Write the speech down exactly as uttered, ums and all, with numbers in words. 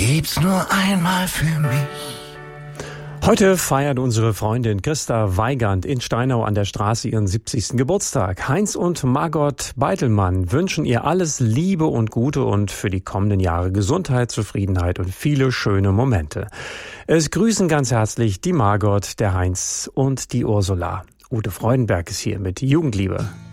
Gib's nur einmal für mich. Heute feiert unsere Freundin Christa Weigand in Steinau an der Straße ihren siebzigsten Geburtstag. Heinz und Margot Beitelmann wünschen ihr alles Liebe und Gute und für die kommenden Jahre Gesundheit, Zufriedenheit und viele schöne Momente. Es grüßen ganz herzlich die Margot, der Heinz und die Ursula. Ute Freudenberg ist hier mit Jugendliebe.